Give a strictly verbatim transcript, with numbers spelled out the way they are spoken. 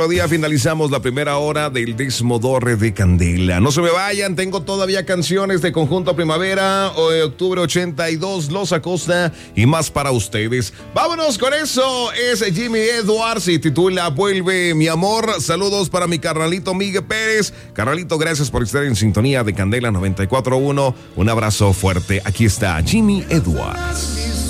Día finalizamos la primera hora del Desmodorre de Candela. No se me vayan, tengo todavía canciones de Conjunto Primavera, octubre ochenta y dos, Los Acosta y más para ustedes. Vámonos con eso, es Jimmy Edwards y titula Vuelve mi amor. Saludos para mi carnalito Miguel Pérez. Carnalito, gracias por estar en sintonía de Candela noventa y cuatro punto uno. Un abrazo fuerte. Aquí está Jimmy Edwards.